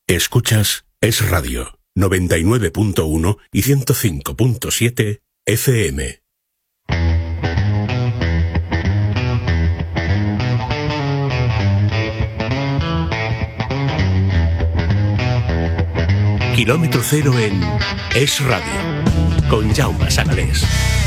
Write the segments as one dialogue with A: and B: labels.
A: Escuchas Es Radio, 99.1 y 105.7 FM. Kilómetro cero en Es Radio, con Jaume Sagalés.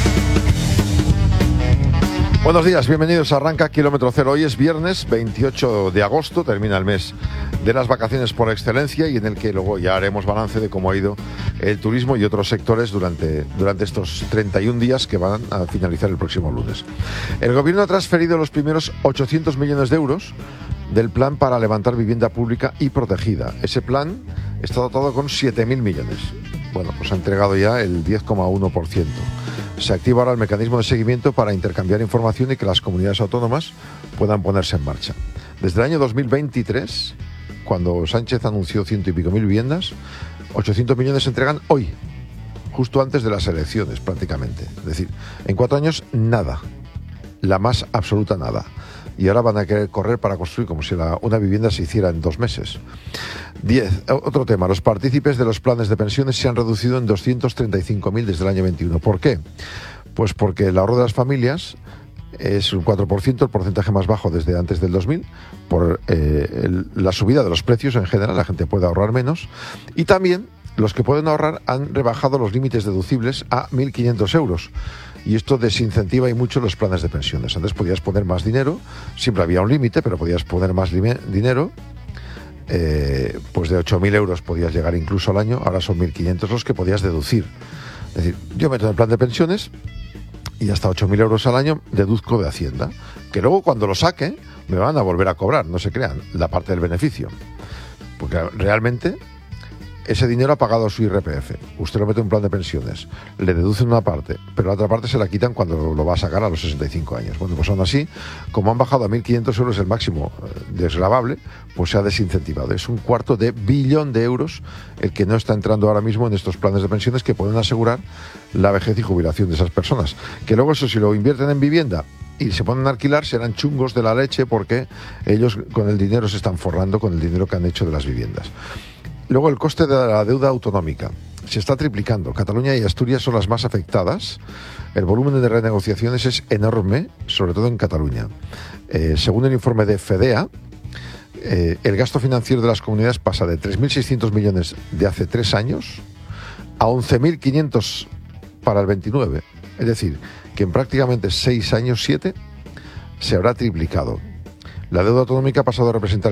B: Buenos días, bienvenidos a Arranca Kilómetro Cero. Hoy es viernes 28 de agosto, termina el mes de las vacaciones por excelencia y en el que luego ya haremos balance de cómo ha ido el turismo y otros sectores durante estos 31 días que van a finalizar el próximo lunes. El gobierno ha transferido los primeros 800 millones de euros del plan para levantar vivienda pública y protegida. Ese plan está dotado con 7.000 millones. Bueno, pues ha entregado ya el 10,1%. Se activa ahora el mecanismo de seguimiento para intercambiar información y que las comunidades autónomas puedan ponerse en marcha. Desde el año 2023, cuando Sánchez anunció 100 y pico mil viviendas, 800 millones se entregan hoy, justo antes de las elecciones prácticamente. Es decir, en 4 años nada, la más absoluta nada. Y ahora van a querer correr para construir como si una vivienda se hiciera en 2 meses. 10. Otro tema, los partícipes de los planes de pensiones se han reducido en 235.000 desde el año 21. ¿Por qué? Pues porque el ahorro de las familias es un 4%, el porcentaje más bajo desde antes del 2000, por la subida de los precios en general, la gente puede ahorrar menos, y también los que pueden ahorrar han rebajado los límites deducibles a 1.500 euros. Y esto desincentiva y mucho los planes de pensiones. Antes podías poner más dinero, siempre había un límite, pero podías poner más dinero, pues de 8.000 euros podías llegar incluso al año, ahora son 1.500 los que podías deducir. Es decir, yo meto en el plan de pensiones y hasta 8.000 euros al año deduzco de Hacienda, que luego cuando lo saque me van a volver a cobrar, no se crean, la parte del beneficio. Porque realmente ese dinero ha pagado su IRPF, usted lo mete en un plan de pensiones, le deducen una parte, pero la otra parte se la quitan cuando lo va a sacar a los 65 años. Bueno, pues aún así, como han bajado a 1.500 euros el máximo desgravable, pues se ha desincentivado. Es 250 millones de euros el que no está entrando ahora mismo en estos planes de pensiones que pueden asegurar la vejez y jubilación de esas personas. Que luego eso, si lo invierten en vivienda y se ponen a alquilar, serán chungos de la leche porque ellos con el dinero se están forrando con el dinero que han hecho de las viviendas. Luego el coste de la deuda autonómica se está triplicando. Cataluña y Asturias son las más afectadas. El volumen de renegociaciones es enorme, sobre todo en Cataluña. Según el informe de FEDEA, el gasto financiero de las comunidades pasa de 3.600 millones de hace 3 años a 11.500 para el 29. Es decir, que en prácticamente 6 años, 7, se habrá triplicado. La deuda autonómica ha pasado a representar